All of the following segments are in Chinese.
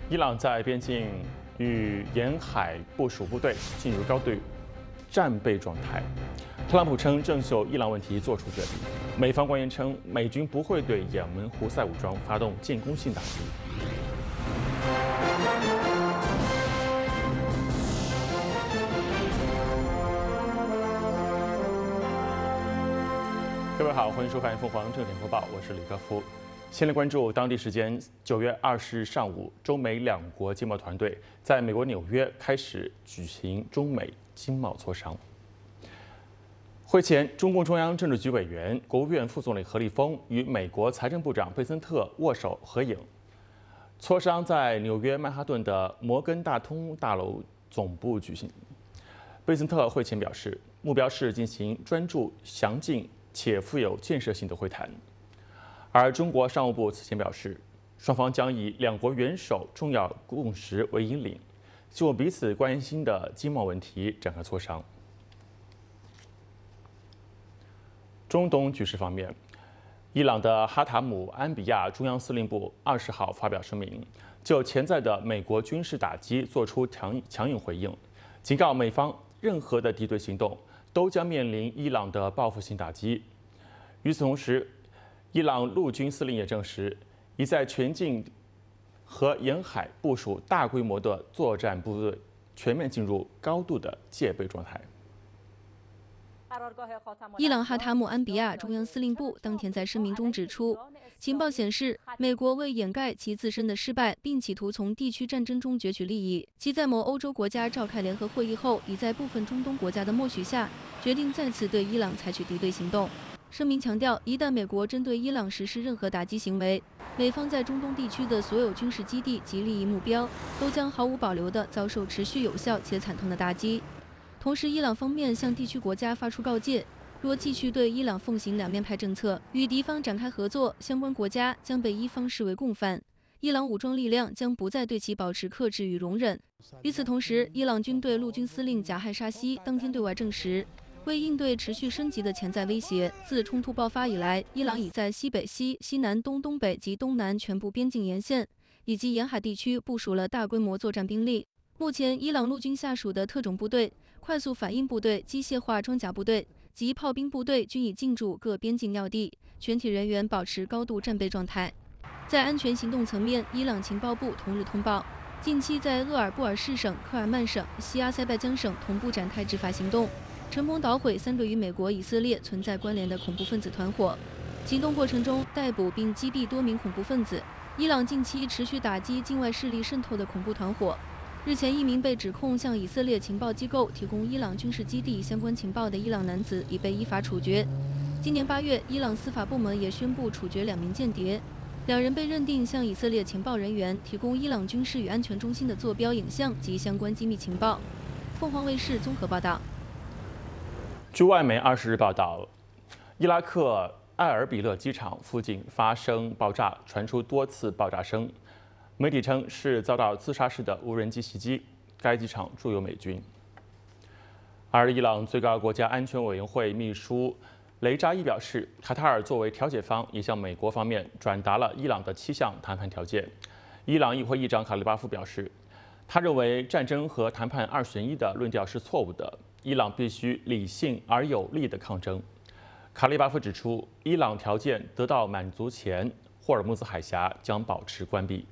伊朗在边境与沿海部署部队，进入高度战备状态。特朗普称正就伊朗问题作出决定。美方官员称，美军不会对也门胡塞武装发动进攻性打击。各位好，欢迎收看凤凰正点播报，我是李科夫。先来关注当地时间9月20日上午，中美两国经贸团队在美国纽约开始举行中美经贸磋商。会前，中共中央政治局委员、国务院副总理何立峰与美国财政部长贝森特握手合影。磋商在纽约曼哈顿的摩根大通大楼总部举行。贝森特会前表示，目标是进行专注、详尽且富有建设性的会谈。而中国商务部此前表示，双方将以两国元首重要共识为引领，就彼此关心的经贸问题展开磋商。中东局势方面，伊朗的哈塔姆安比亚中央司令部20号发表声明，就潜在的美国军事打击作出强硬回应，警告美方任何的敌对行动都将面临伊朗的报复性打击。与此同时，伊朗陆军司令也证实，已在全境和沿海部署大规模的作战部队，全面进入高度的戒备状态。 伊朗哈塔姆安比亚中央司令部当天在声明中指出，情报显示，美国为掩盖其自身的失败，并企图从地区战争中攫取利益，其在某欧洲国家召开联合会议后，已在部分中东国家的默许下，决定再次对伊朗采取敌对行动。声明强调，一旦美国针对伊朗实施任何打击行为，美方在中东地区的所有军事基地及利益目标都将毫无保留地遭受持续有效且惨痛的打击。同时，伊朗方面向地区国家发出告诫，若继续对伊朗奉行两面派政策，与敌方展开合作，相关国家将被伊方视为共犯，伊朗武装力量将不再对其保持克制与容忍。与此同时，伊朗军队陆军司令贾汉沙西当天对外证实，为应对持续升级的潜在威胁，自冲突爆发以来，伊朗已在西北西、西南东、东北及东南全部边境沿线以及沿海地区部署了大规模作战兵力。目前，伊朗陆军下属的特种部队、快速反应部队、机械化装甲部队及炮兵部队均已进驻各边境要地，全体人员保持高度战备状态。在安全行动层面，伊朗情报部同日通报，近期在鄂尔布尔士省、科尔曼省、西阿塞拜疆省同步展开执法行动，成功捣毁3对与美国、以色列存在关联的恐怖分子团伙。行动过程中，逮捕并击毙多名恐怖分子。伊朗近期持续打击境外势力渗透的恐怖团伙。日前，一名被指控向以色列情报机构提供伊朗军事基地相关情报的伊朗男子已被依法处决。今年8月，伊朗司法部门也宣布处决2名间谍，2人被认定向以色列情报人员提供伊朗军事与安全中心的坐标影像及相关机密情报。凤凰卫视综合报道。 据外媒20日报道，伊拉克埃尔比勒机场附近发生爆炸，传出多次爆炸声。媒体称是遭到自杀式的无人机袭击，该机场驻有美军。而伊朗最高国家安全委员会秘书雷扎伊表示，卡塔尔作为调解方，也向美国方面转达了伊朗的7项谈判条件。伊朗议会议长卡利巴夫表示，他认为战争和谈判2选1的论调是错误的，伊朗必须理性而有力的抗争。卡利巴夫指出，伊朗条件得到满足前，霍尔木兹海峡将保持关闭。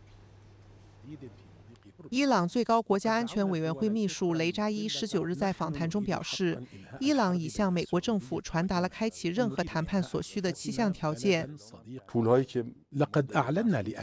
伊朗最高国家安全委员会秘书雷扎伊19日在访谈中表示，伊朗已向美国政府传达了开启任何谈判所需的7项条件。